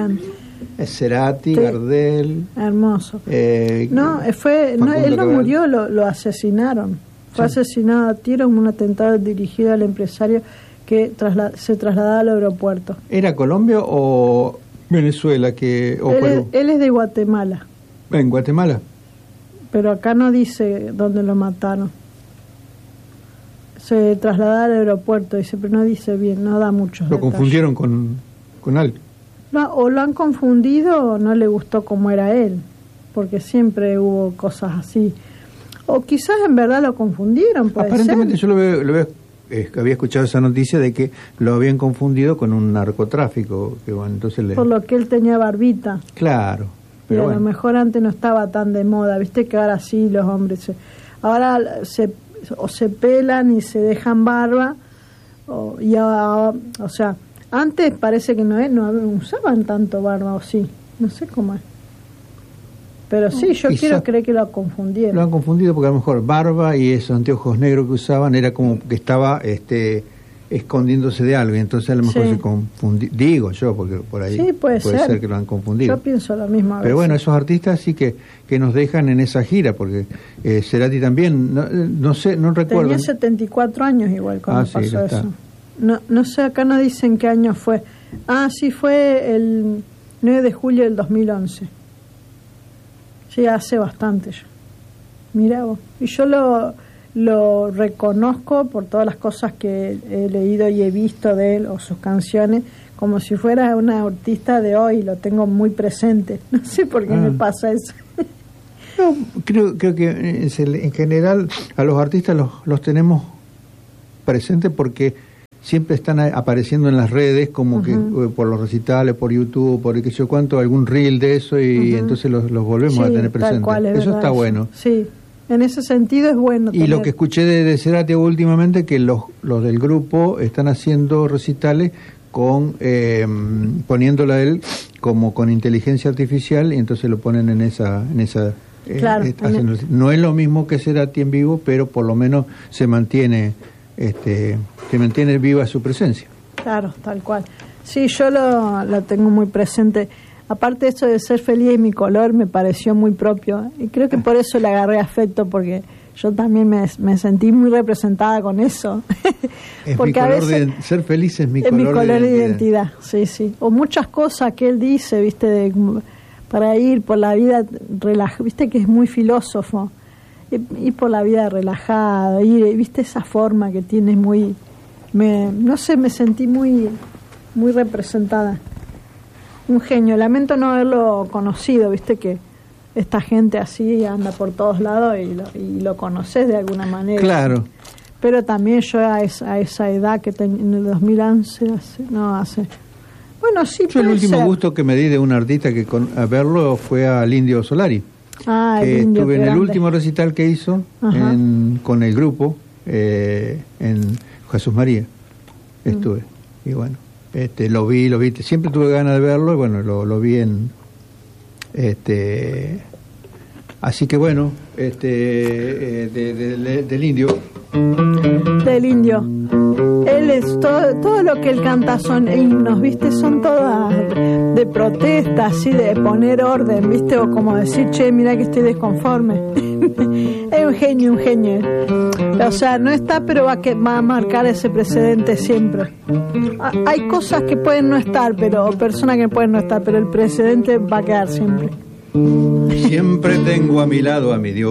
Celan. Cerati, Gardel. Hermoso. Él no Cabral. murió, lo asesinaron. Fue asesinado a tiro en un atentado dirigido al empresario que se trasladaba al aeropuerto. ¿Era Colombia o Venezuela? Perú? Él es de Guatemala. ¿En Guatemala? Pero acá no dice dónde lo mataron. Se trasladaba al aeropuerto, dice, pero no dice bien, no da muchos ¿Lo detalles. confundieron con alguien? No, o lo han confundido o no le gustó cómo era él, porque siempre hubo cosas así. O quizás en verdad lo confundieron, puede Aparentemente ser. yo había escuchado esa noticia de que lo habían confundido con un narcotráfico. Que, bueno, entonces Por lo que él tenía barbita. Claro. Y Pero a bueno. lo mejor antes no estaba tan de moda, viste que ahora sí los hombres ahora se pelan y se dejan barba, o sea, antes parece que no usaban tanto barba, o sí, no sé cómo es. Pero sí, yo quiero creer que lo confundieron. Lo han confundido porque a lo mejor barba y esos anteojos negros que usaban era como que estaba escondiéndose de algo, y entonces a lo mejor se confundió, digo yo, porque por ahí sí, puede ser que lo han confundido. Yo pienso lo mismo a Pero veces. bueno, esos artistas sí que nos dejan en esa gira, porque Cerati también, no sé, no recuerdo. Tenía 74 años igual cuando pasó está. eso. No sé, acá no dicen qué año fue. Sí, fue el 9 de julio del 2011. Sí, hace bastante ya. Mirá vos. Y yo lo reconozco por todas las cosas que he leído y he visto de él, o sus canciones, como si fuera una artista de hoy. Lo tengo muy presente. No sé por qué me pasa eso. No, creo que en general a los artistas los tenemos presentes porque siempre están apareciendo en las redes, como que por los recitales, por YouTube, por qué sé yo cuánto, algún reel de eso, y entonces los volvemos a tener presentes. Eso está bueno. Sí, en ese sentido es bueno. Y lo que escuché de Cerati últimamente, que los del grupo están haciendo recitales poniéndolo a él como con inteligencia artificial, y entonces lo ponen en esa claro, no es lo mismo que Cerati en vivo, pero por lo menos se mantiene viva su presencia. Claro, tal cual. Sí, yo lo tengo muy presente. Aparte de eso de ser feliz y mi color me pareció muy propio, y creo que por eso le agarré afecto, porque yo también me sentí muy representada con eso. Porque a veces ser feliz es mi color de identidad. Sí. O muchas cosas que él dice, viste, para ir por la vida viste que es muy filósofo, ir por la vida relajado, viste esa forma que tiene no sé, me sentí muy muy representada. Un genio. Lamento no haberlo conocido, viste que esta gente así anda por todos lados y lo conoces de alguna manera. Claro. Pero también yo a esa edad que en el 2011 bueno, sí, yo el último ser. gusto que me di de un artista que a verlo fue al Indio Solari. El Indio, estuve en grande. el último recital que hizo con el grupo en Jesús María. Estuve. Y bueno, lo vi, siempre tuve ganas de verlo, y bueno, lo vi en así que bueno, del Indio. Del Indio. Él es todo lo que él canta son himnos, ¿viste? Son todas de protesta, así de poner orden, ¿viste? O como decir, che, mira que estoy desconforme. Es un genio. O sea, no está, pero va a marcar ese precedente siempre. Hay cosas que pueden no estar, o personas que pueden no estar, pero el precedente va a quedar siempre. Siempre tengo a mi lado a mi Dios.